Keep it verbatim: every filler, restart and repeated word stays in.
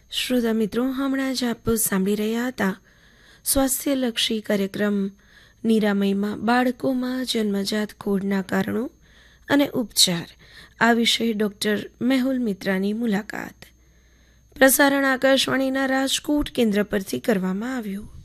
શ્રોતા મિત્રો, હમણાં જ આપ સાંભળી રહ્યા હતા સ્વાસ્થ્યલક્ષી કાર્યક્રમ નિરામયમાં બાળકોમાં જન્મજાત ખોડના કારણો અને ઉપચાર આ વિશે ડૉક્ટર મેહુલ મિત્રાની મુલાકાત. પ્રસારણ આકાશવાણીના રાજકોટ કેન્દ્ર પરથી કરવામાં આવ્યું.